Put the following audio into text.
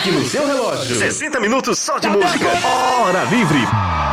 Marque no seu relógio. 60 minutos só de música. Hora livre.